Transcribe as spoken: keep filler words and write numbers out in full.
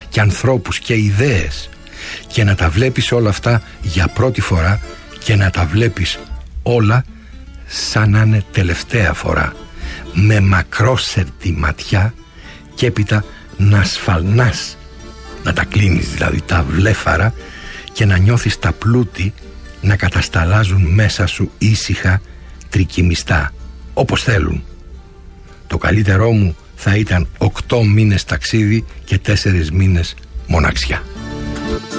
και ανθρώπους και ιδέες, και να τα βλέπεις όλα αυτά για πρώτη φορά και να τα βλέπεις όλα σαν να είναι τελευταία φορά, με μακρόσερτη ματιά, και έπειτα να σφαλνάς, να τα κλείνεις δηλαδή τα βλέφαρα, και να νιώθεις τα πλούτη να κατασταλάζουν μέσα σου ήσυχα, τρικυμιστά, όπως θέλουν. Το καλύτερό μου θα ήταν οκτώ μήνες ταξίδι και τέσσερις μήνες μοναξιά.